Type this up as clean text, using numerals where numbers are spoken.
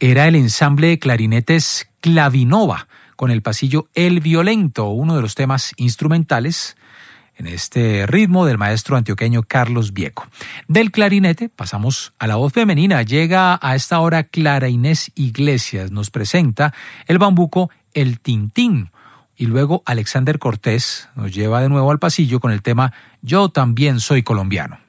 era el ensamble de clarinetes Clavinova, con el pasillo El Violento, uno de los temas instrumentales en este ritmo del maestro antioqueño Carlos Vieco. Del clarinete pasamos a la voz femenina. Llega a esta hora Clara Inés Iglesias, nos presenta el bambuco El Tintín. Y luego Alexander Cortés nos lleva de nuevo al pasillo con el tema Yo también soy colombiano.